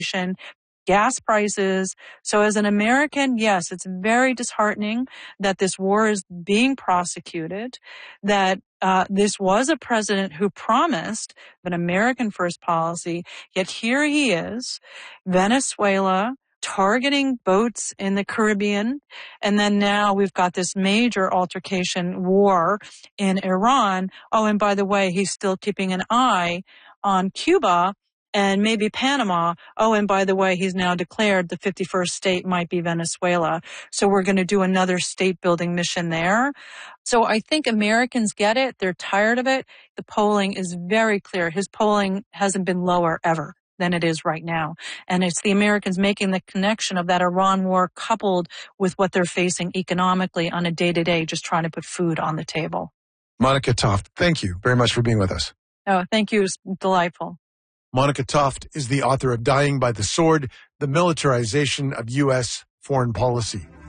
gas prices. So as an American, yes, it's very disheartening that this war is being prosecuted, that this was a president who promised an American first policy, yet here he is, Venezuela, targeting boats in the Caribbean. And then now we've got this major altercation war in Iran. Oh, and by the way, he's still keeping an eye on Cuba and maybe Panama. Oh, and by the way, he's now declared the 51st state might be Venezuela. So we're going to do another state building mission there. So I think Americans get it. They're tired of it. The polling is very clear. His polling hasn't been lower ever than it is right now. And it's the Americans making the connection of that Iran war coupled with what they're facing economically on a day-to-day, just trying to put food on the table. Monica Toft, thank you very much for being with us. Oh, thank you. It's delightful. Monica Toft is the author of Dying by the Sword, The Militarization of U.S. Foreign Policy.